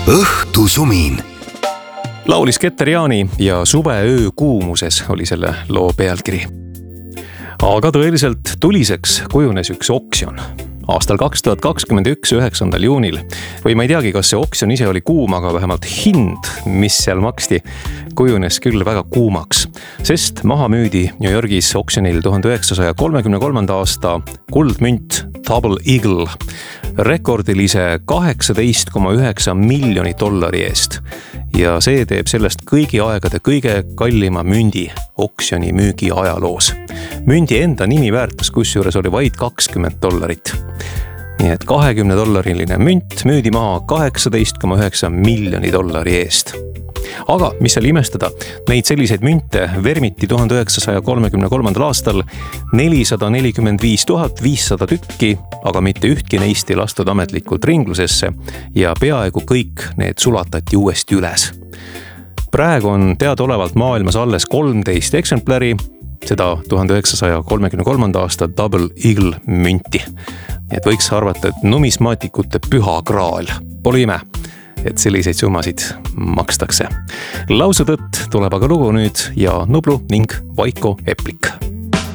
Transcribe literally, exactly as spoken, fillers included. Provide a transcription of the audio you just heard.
õhtusumin. Laulis Keter Jaani ja Suveöö kuumuses oli selle loo pealkiri. Aga tõeliselt tuliseks kujunes üks oksjon. Aastal kaks tuhat kakskümmend üks üheksandal juunil. Või ma ei teagi, kas see oksjon ise oli kuum, aga vähemalt hind, mis seal maksti, kujunes küll väga kuumaks. Sest maha müüdi New Yorgis oksjonil tuhande üheksasaja kolmekümne kolmanda aasta kuldmünt Double Eagle rekordilise kaheksateist koma üheksa miljoni dollari eest. Ja see teeb sellest kõigi aegade kõige kallima mündi oksjoni müügi ajaloos. Mündi enda nimi väärtus kusjuures oli vaid kakskümmend dollarit. Nii et kahekümne dollariline münt müüdi maha kaheksateist koma üheksa miljoni dollari eest. Aga mis seal imestada, neid selliseid münte vermiti tuhande üheksasaja kolmekümne kolmandal aastal nelisada nelikümmend viis tuhat viissada tükki, aga mitte ühtki neist ei lastud ametlikult ringlusesse ja peaaegu kõik need sulatati uuesti üles. Praegu on teadaolevalt maailmas alles kolmteist eksemplari, seda tuhande üheksasaja kolmekümne kolmanda aasta Double Eagle münti. Nii et võiks arvata, et numismaatikute püha kraal. Pole ime, et selliseid summasid makstakse. Lausutõtt tuleb aga lugu nüüd ja Nublu ning Vaiko Eplik.